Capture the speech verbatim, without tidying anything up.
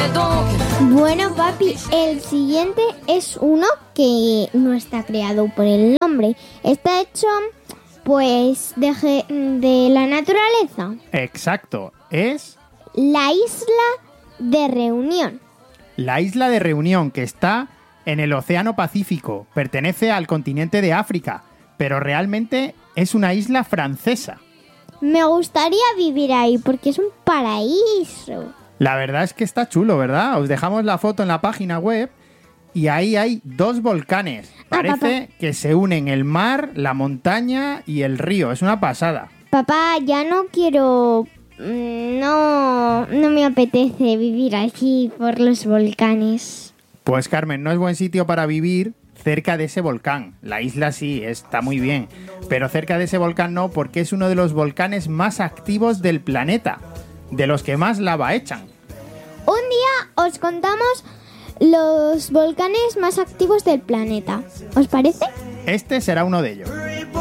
Bueno, papi, el siguiente es uno que no está creado por el hombre. Está hecho, pues, de, ge- de la naturaleza. Exacto, es La isla de Reunión. la isla de Reunión, que está en el Océano Pacífico. Pertenece al continente de África, pero realmente es una isla francesa. Me gustaría vivir ahí porque es un paraíso. La verdad es que está chulo, ¿verdad? Os dejamos la foto en la página web y ahí hay dos volcanes. Ah, Parece papá. que se unen el mar, la montaña y el río. Es una pasada. Papá, ya no quiero... mm, No, no me apetece vivir aquí por los volcanes. Pues Carmen, no es buen sitio para vivir cerca de ese volcán. La isla sí, está muy bien, pero cerca de ese volcán no, porque es uno de los volcanes más activos del planeta, de los que más lava echan. Un día os contamos los volcanes más activos del planeta. ¿Os parece? Este será uno de ellos.